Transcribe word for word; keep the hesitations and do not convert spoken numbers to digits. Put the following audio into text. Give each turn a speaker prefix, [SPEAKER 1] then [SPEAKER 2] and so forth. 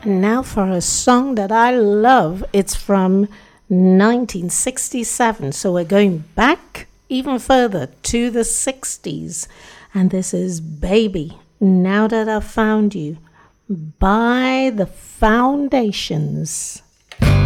[SPEAKER 1] Now for a song that I love. It's from nineteen sixty-seven. So we're going back even further to the sixties. And this is Baby, Now That I've Found You by The Foundations.